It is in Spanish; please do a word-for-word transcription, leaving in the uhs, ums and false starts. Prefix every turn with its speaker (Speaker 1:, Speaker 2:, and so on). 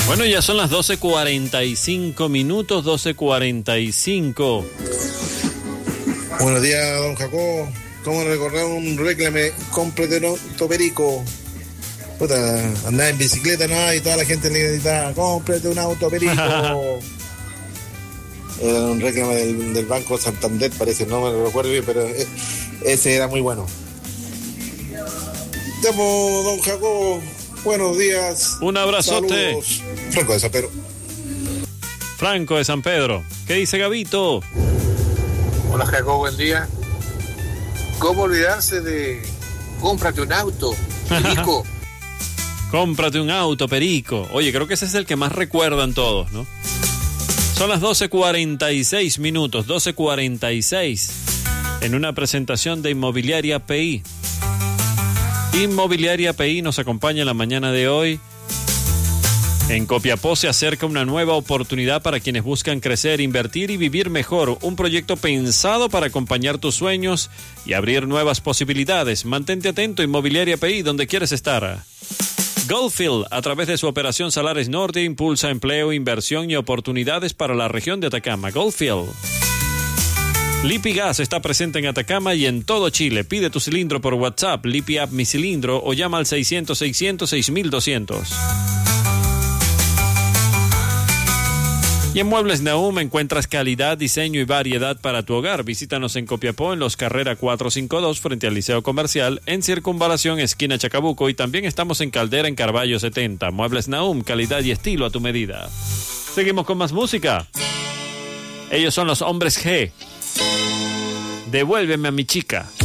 Speaker 1: Bueno, ya son las doce cuarenta y cinco minutos, doce cuarenta y cinco.
Speaker 2: Buenos días, don Jacobo. ¿Cómo recordar un reclame? Cómprate un auto perico. Puta, andaba en bicicleta, ¿no? Y toda la gente le gritaba, cómprate un auto perico. Era un reclame del, del Banco Santander, parece, no me lo recuerdo bien, pero ese era muy bueno. Llamo, don Jacobo. Buenos días.
Speaker 1: Un abrazote.
Speaker 2: Saludos. Franco de San Pedro.
Speaker 1: Franco de San Pedro. ¿Qué dice Gabito?
Speaker 3: Hola Jacobo, buen día. ¿Cómo olvidarse de cómprate un auto, perico?
Speaker 1: Cómprate un auto, perico. Oye, creo que ese es el que más recuerdan todos, ¿no? Son las doce cuarenta y seis minutos, doce cuarenta y seis, en una presentación de Inmobiliaria P I. Inmobiliaria P I nos acompaña en la mañana de hoy. En Copiapó se acerca una nueva oportunidad para quienes buscan crecer, invertir y vivir mejor. Un proyecto pensado para acompañar tus sueños y abrir nuevas posibilidades. Mantente atento, Inmobiliaria P I, donde quieres estar. Goldfield, a través de su operación Salares Norte, impulsa empleo, inversión y oportunidades para la región de Atacama. Goldfield. Lipigas está presente en Atacama y en todo Chile. Pide tu cilindro por WhatsApp, Lipi App Mi Cilindro, o llama al seiscientos, seiscientos, seis mil doscientos. Y en Muebles Nahum encuentras calidad, diseño y variedad para tu hogar. Visítanos en Copiapó, en Los Carrera cuatrocientos cincuenta y dos, frente al Liceo Comercial, en Circunvalación, esquina Chacabuco, y también estamos en Caldera, en Carballo setenta. Muebles Nahum, calidad y estilo a tu medida. Seguimos con más música. Ellos son los Hombres G. Devuélveme a mi chica.